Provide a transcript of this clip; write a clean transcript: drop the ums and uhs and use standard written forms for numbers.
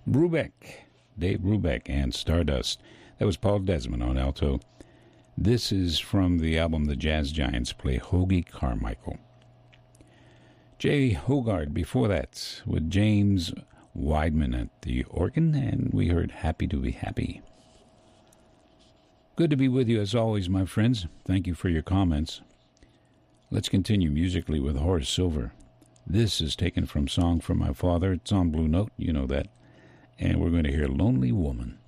Brubeck, Dave Brubeck, and Stardust. That was Paul Desmond on alto. This is from the album The Jazz Giants Play Hoagie Carmichael. Jay Hogarth before that with James Weidman at the organ, and we heard Happy to Be Happy. Good to be with you as always, my friends. Thank you for your comments. Let's continue musically with Horace Silver. This is taken from Song for My Father. It's on Blue Note, you know that. And we're going to hear Lonely Woman.